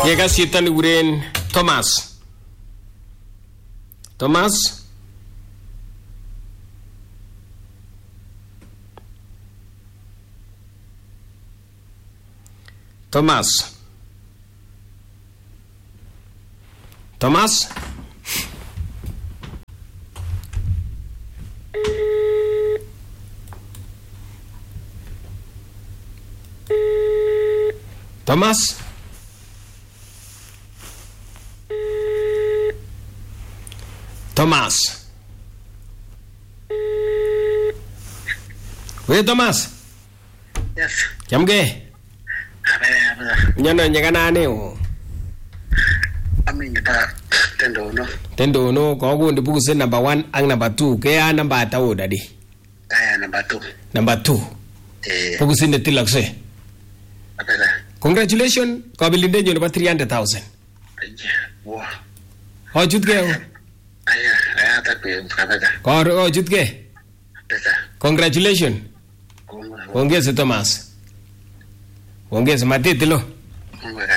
Yekas chito nikuren Thomas. Thomas? Thomas? Thomas? Thomas? Thomas? Wait, Thomas? Yes. Chamge? Nyana nyagana neo. Aminga Tendo no ko go ndibuku se number 1 ang number 2 kaya number tawo dadi. Kaya number 2. Number 2. Buku se netilakse. Apela. Congratulations, ko bilinde nyo number 300,000. Wow. Ho jutge. Aya takwe kapeta. Ko jutge. Pesa. Congratulations. Ongeze Thomas. Ongeze matitilo.